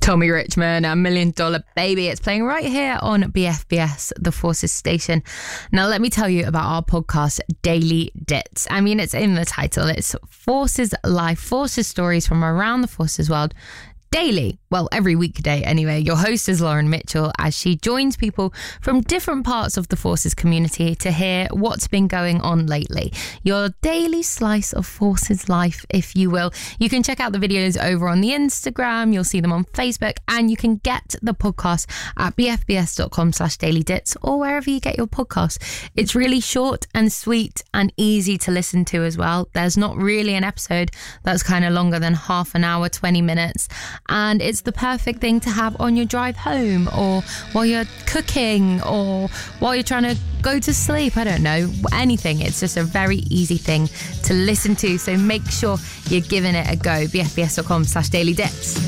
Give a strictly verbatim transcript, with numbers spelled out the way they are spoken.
Tommy Richmond, A Million Dollar Baby. It's playing right here on B F B S, the Forces station. Now, let me tell you about our podcast, Daily Dits. I mean, it's in the title. It's Forces Life, Forces stories from around the Forces world. Daily, well, every weekday anyway. Your host is Lauren Mitchell as she joins people from different parts of the Forces community to hear what's been going on lately. Your daily slice of Forces life, if you will. You can check out the videos over on the Instagram. You'll see them on Facebook, and you can get the podcast at bfbs.com slash daily dits or wherever you get your podcasts. It's really short and sweet and easy to listen to as well. There's not really an episode that's kind of longer than half an hour, twenty minutes. And it's the perfect thing to have on your drive home or while you're cooking or while you're trying to go to sleep. I don't know, anything. It's just a very easy thing to listen to. So make sure you're giving it a go. bfbs.com slash daily dits.